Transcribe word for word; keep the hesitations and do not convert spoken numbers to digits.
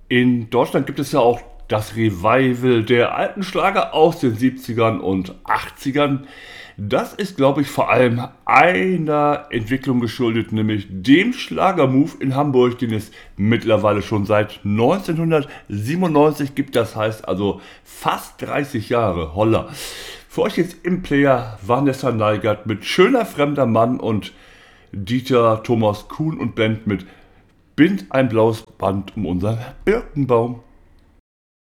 In Deutschland gibt es ja auch das Revival der alten Schlager aus den siebzigern und achtzigern. Das ist, glaube ich, vor allem einer Entwicklung geschuldet, nämlich dem Schlagermove in Hamburg, den es mittlerweile schon seit neunzehnhundertsiebenundneunzig gibt. Das heißt also fast dreißig Jahre. Holla. Für euch jetzt im Player Vanessa Neigert mit Schöner fremder Mann und Dieter Thomas Kuhn und Band mit Bind ein blaues Band um unseren Birkenbaum.